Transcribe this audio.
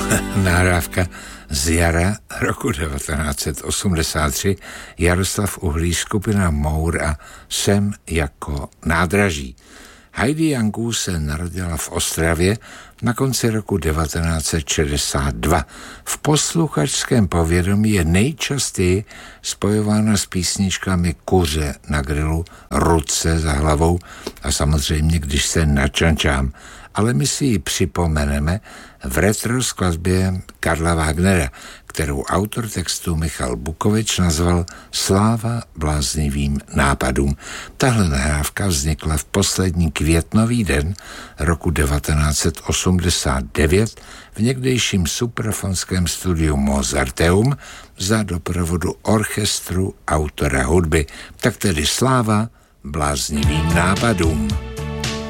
Nahrávka z jara roku 1983, Jaroslav Uhlíř, skupina Mour a Jsem jako nádraží. Heidi Jangu se narodila v Ostravě na konci roku 1962. V posluchačském povědomí je nejčastěji spojována s písničkami Kuře na grilu, Ruce za hlavou a samozřejmě Když se načančám. Ale my si ji připomeneme v retro skladbě Karla Wagnera, kterou autor textu Michal Bukovič nazval Sláva bláznivým nápadům. Tahle nahrávka vznikla v poslední květnový den roku 1989 v někdejším suprafonském studiu Mozarteum za doprovodu orchestru autora hudby. Tak tedy sláva bláznivým nápadům.